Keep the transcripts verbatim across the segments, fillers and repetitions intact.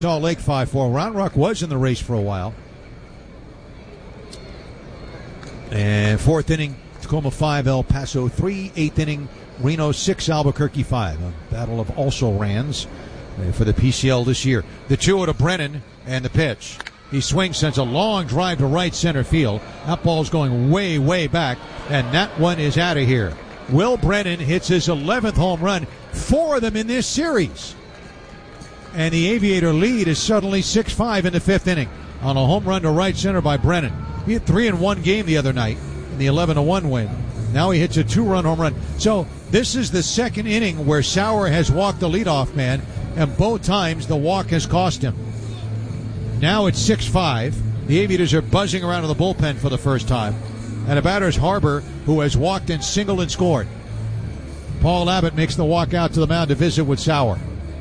Salt Lake five four. Round Rock was in the race for a while. And fourth inning, Tacoma five, El Paso three. Eighth inning, Reno six, Albuquerque five. A battle of also-rans for the P C L this year. The two to Brennan and the pitch. He swings, sends a long drive to right center field. That ball's going way, way back, and that one is out of here. Will Brennan hits his eleventh home run, four of them in this series. And the Aviator lead is suddenly six five in the fifth inning on a home run to right center by Brennan. He hit three in one game the other night in the eleven to one win. Now he hits a two-run home run. So this is the second inning where Sauer has walked the leadoff man, and both times the walk has cost him. Now it's six five. The Aviators are buzzing around in the bullpen for the first time. And a batter is Harbor, who has walked and singled and scored. Paul Abbott makes the walk out to the mound to visit with Sauer.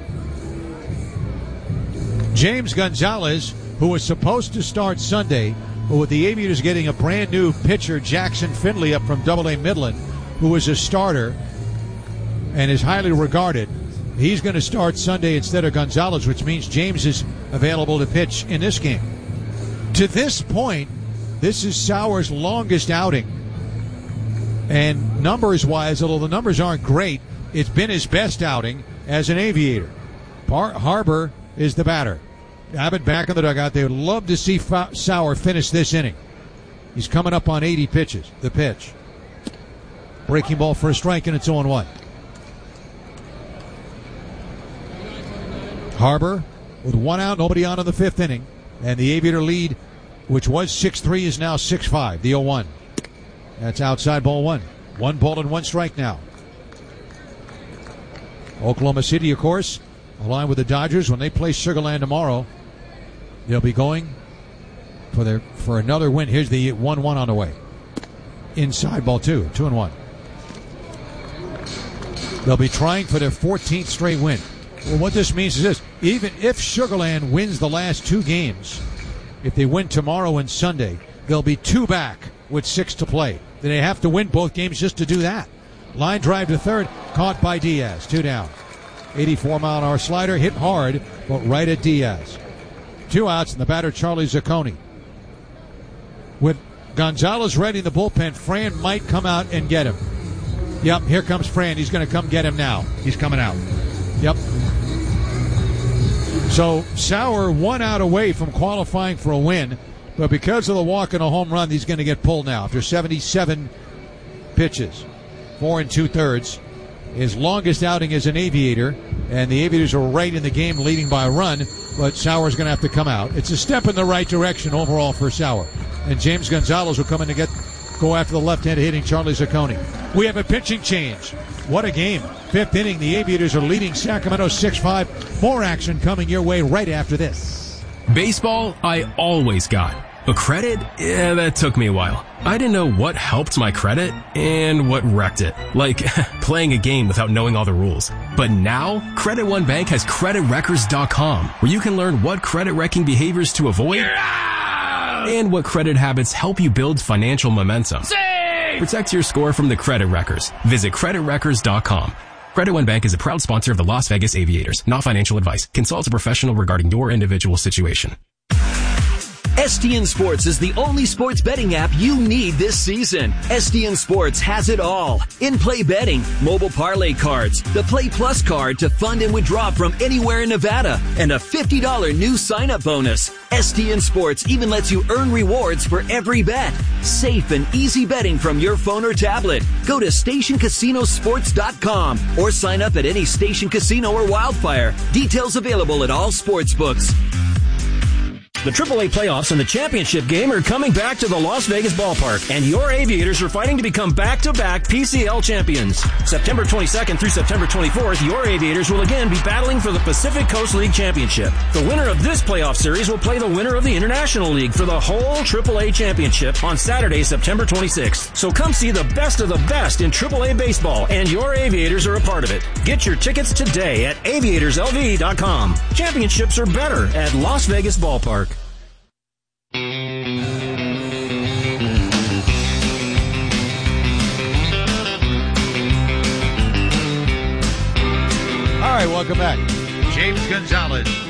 James Gonzalez, who was supposed to start Sunday, but with the Aviators getting a brand new pitcher, Jackson Findlay, up from Double A Midland, who is a starter and is highly regarded. He's going to start Sunday instead of Gonzalez, which means James is available to pitch in this game. To this point, this is Sauer's longest outing. And numbers-wise, although the numbers aren't great, it's been his best outing as an Aviator. Bar- Harbor is the batter. Abbott back in the dugout. They would love to see Fa- Sauer finish this inning. He's coming up on eighty pitches. The pitch. Breaking ball for a strike, and it's oh one. Harbor with one out, nobody on in the fifth inning. And the Aviator lead, which was six three, is now six five, the oh one. That's outside ball one. One ball and one strike now. Oklahoma City, of course, aligned with the Dodgers. When they play Sugar Land tomorrow, they'll be going for their for another win. Here's the one one on the way. Inside ball two, two and one. They'll be trying for their fourteenth straight win. Well, what this means is this. Even if Sugar Land wins the last two games, if they win tomorrow and Sunday, they'll be two back with six to play. They have to win both games just to do that. Line drive to third, caught by Diaz. Two down. eighty-four mile an hour slider, hit hard, but right at Diaz. Two outs, and the batter, Charlie Zacconi. With Gonzalez ready in the bullpen, Fran might come out and get him. Yep, here comes Fran. He's going to come get him now. He's coming out. Yep. So Sauer one out away from qualifying for a win, but because of the walk and a home run, he's going to get pulled now after seventy-seven pitches. Four and two-thirds. His longest outing as an Aviator, and the Aviators are right in the game, leading by a run, but Sauer's going to have to come out. It's a step in the right direction overall for Sauer. And James Gonzalez will come in to get go after the left-handed hitting Charlie Zacconi. We have a pitching change. What a game. Fifth inning, the Aviators are leading Sacramento six five. More action coming your way right after this. Baseball, I always got. But credit? Yeah, that took me a while. I didn't know what helped my credit and what wrecked it. Like playing a game without knowing all the rules. But now, Credit One Bank has credit wreckers dot com, where you can learn what credit wrecking behaviors to avoid and what credit habits help you build financial momentum. Save! Protect your score from the credit wreckers. Visit credit wreckers dot com. Credit One Bank is a proud sponsor of the Las Vegas Aviators. Not financial advice. Consult a professional regarding your individual situation. S D N Sports is the only sports betting app you need this season. S D N Sports has it all. In-play betting, mobile parlay cards, the Play Plus card to fund and withdraw from anywhere in Nevada, and a fifty dollars new sign-up bonus. S D N Sports even lets you earn rewards for every bet. Safe and easy betting from your phone or tablet. Go to station casino sports dot com or sign up at any Station Casino or Wildfire. Details available at all sports books. The triple A playoffs and the championship game are coming back to the Las Vegas ballpark, and your Aviators are fighting to become back-to-back P C L champions. September twenty-second through September twenty-fourth, your Aviators will again be battling for the Pacific Coast League championship. The winner of this playoff series will play the winner of the International League for the whole triple A championship on Saturday, September twenty-sixth. So come see the best of the best in triple A baseball, and your Aviators are a part of it. Get your tickets today at aviators l v dot com. Championships are better at Las Vegas ballpark. All right, welcome back. James Gonzalez